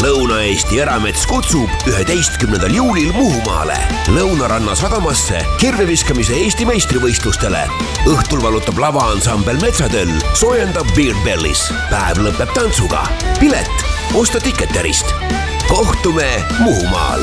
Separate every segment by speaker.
Speaker 1: Lõuna-Eesti Eramets kutsub 11. juulil Muhumaale Lõunaranna sadamasse kirveviskamise Eesti meistrivõistlustele. Õhtul valutab lavaansambel Metsatöll, soojendab Beer Bellis. Päev lõpeb tantsuga. Pilet osta Ticketerist. Kohtume Muhumaal.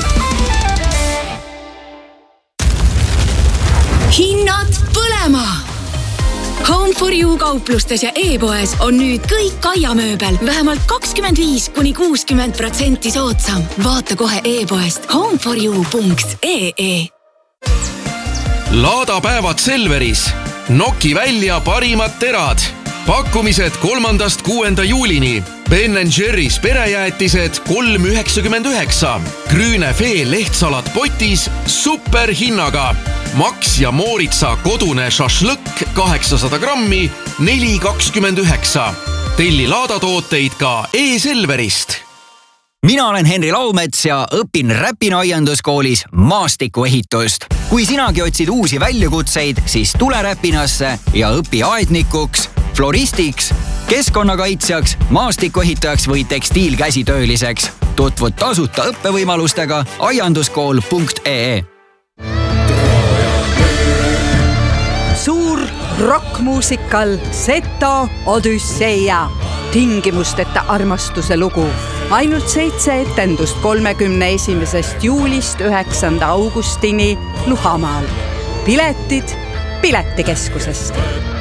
Speaker 2: Hinnad põlema! Home for You kauplustes ja e-poes on nüüd kõik aiamööbel vähemalt 25–60% soodsam. Vaata kohe e-poest homeforyou.ee.
Speaker 3: Laadapäevad Selveris. Noki välja parimad terad. Pakkumised 3.–6. juulini. Ben & Jerry's perejäätised 3,99. Grünefee lehtsalat potis superhinnaga. Max ja Mooritsa kodune šašlõkk 800 grammi 4,29. Telli laadatooteid ka e-Selverist.
Speaker 4: Mina olen Henri Laumets ja õpin Räpina aianduskoolis maastikuehitust. Kui sinagi otsid uusi väljakutseid, siis tule Räpinasse ja õpi aednikuks, floristiks, keskkonnakaitsjaks, maastikuehitajaks või tekstiilkäsitööliseks. Tutvud tasuta õppevõimalustega aianduskool.ee.
Speaker 5: Suur rockmuusikal Seto Odüsseia. Tingimusteta armastuse lugu. Ainult 7 etendust 31. juulist 9. augustini Luhamaal. Piletid Piletikeskusest.